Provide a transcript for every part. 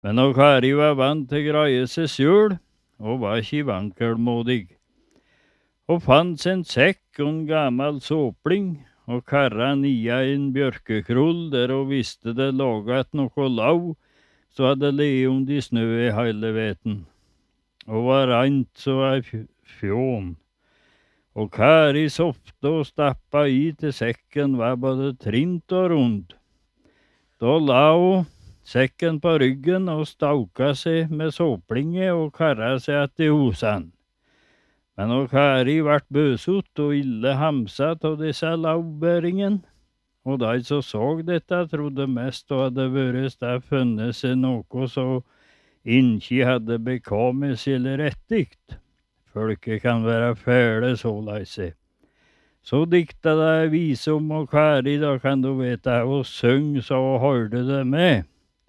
Men og Kari var vant til å greie seg sjøl, og var ikke vankelmodig. Og fant en sekk og en gammel såpling, og karra nia i en bjørkekrull der hun visste det laget noe lau, så hadde leon de snø i heile veten. Og var rent så ei fjån. Og Kari softe og stappa i til sekken var både trint og rund. Da la hun sekken på ryggen og stauka seg med såplinge og karra seg att i hosan. Men når Kari vart bøsot og ille hamsat av disse laurbæringen, og de som så dette trodde mest og hadde vært der funnet seg noe så ikke hadde bekommet seg eller rettigt. Folket kan være fæle såleise. Så dikta de vise om og Kari, da kan du vite, og søng så hørte det med.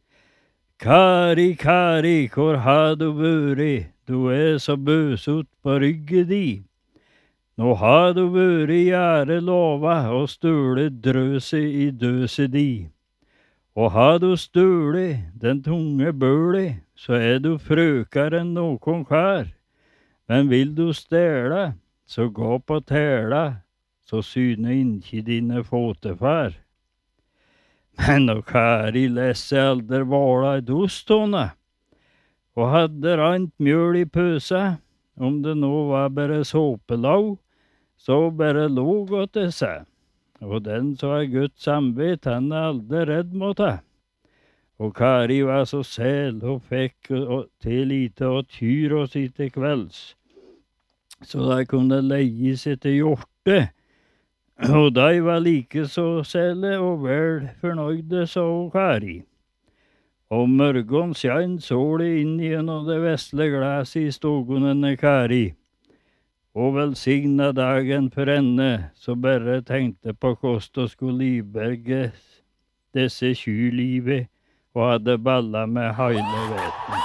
Kari, Kari, hvor har du vært? Du så bøsot på ryggen di. Nå har du vært i gjerde lova og stølet drøset i døset di. Og har du stølet den tunge bølet, så du frøkere enn noen kar. Men vil du stæla, så gå på tæla, så syne ikke dine fotefar. Men og Kari lesse aldri våla i dostånda, og hadde rent mjøl i pøsa, om det nå var bare såpelau, så bare lå godt det seg. Og den som har Guds samvitt, han aldri redd mot det. Og Kari var så sel og fikk til lite og tyr og sitt til kvelds, så de kunne leie seg til hjorte. Og de var like så sele og vel fornøyde så Kari. Og morgen skjønn solet inn gjennom det vesle glaset i stogunene Kari. Og velsigna dagen for henne, så bare tenkte på hvordan skulle livberge disse 20 livet, og hadde balla med heile veten.